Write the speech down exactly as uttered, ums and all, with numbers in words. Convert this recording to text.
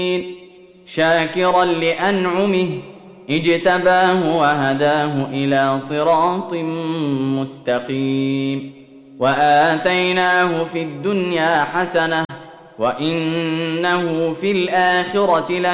شاكرا لأنعمه اجتباه وهداه إلى صراط مستقيم وآتيناه في الدنيا حسنة وإنه في الآخرة لمن